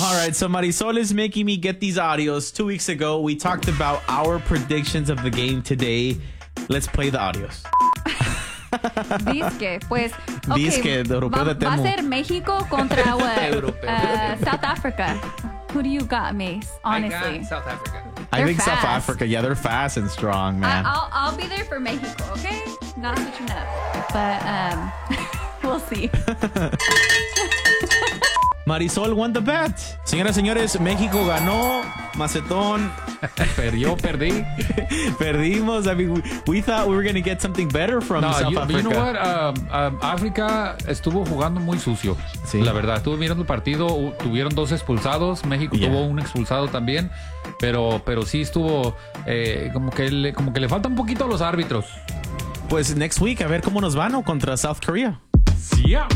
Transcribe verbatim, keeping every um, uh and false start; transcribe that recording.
All right, so Marisol is making me get these audios. Two weeks ago, we talked about our predictions of the game today. Let's play the audios. Disque, pues. Okay, Disque, de europeo va, de va a Temu. ser México contra what? uh, South Africa. Who do you got, Mace? Honestly. I got South Africa. I They're think South fast. Africa, yeah, they're fast and strong, I, man. I'll, I'll be there for Mexico, okay? Not switching up. But, um, we'll see. Marisol won the bet. Señoras y señores, México ganó. Macetón. Perdió, perdí. Perdimos. I mean, we, we thought we were going to get something better from No, South you, Africa. you know what? Um, um, África estuvo jugando muy sucio. Sí. La verdad, estuve mirando el partido. u- Tuvieron dos expulsados. México Yeah. tuvo un expulsado también. Pero, pero sí estuvo eh, como, que le, como que le falta un poquito a los árbitros. Pues next week, a ver cómo nos van, ¿no? Contra South Korea. Sí.